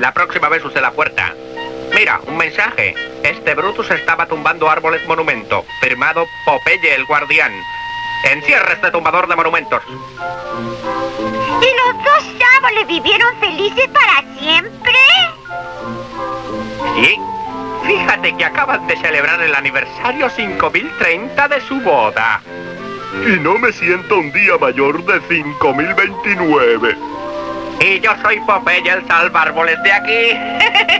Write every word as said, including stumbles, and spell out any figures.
La próxima vez use la puerta. Mira, un mensaje. Este Brutus estaba tumbando árboles monumento. Firmado Popeye el Guardián. Encierra este tumbador de monumentos. ¿Y los dos árboles vivieron felices para siempre? Sí. Fíjate que acaban de celebrar el aniversario cinco mil treinta de su boda. Y no me siento un día mayor de cinco mil veintinueve. Y yo soy Popeye el salvárboles de aquí.